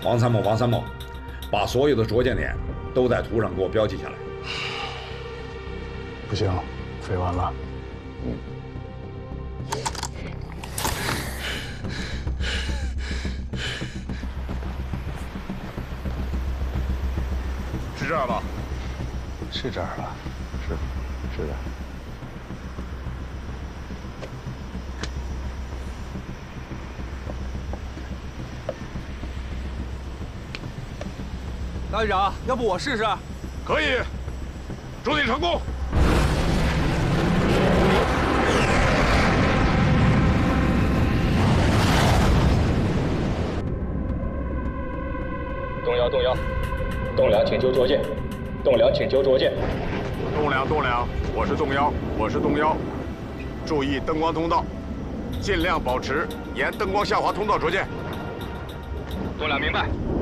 王参谋，把所有的着舰点都在图上给我标记下来。 不行，飞完了。 是这儿吧？ 是这儿吧？是的。 大队长，要不我试试？ 可以，祝你成功。 栋梁请求着舰。栋梁请求着舰。 栋梁，我是洞幺，注意灯光通道，尽量保持沿灯光下滑通道着舰。 栋梁明白。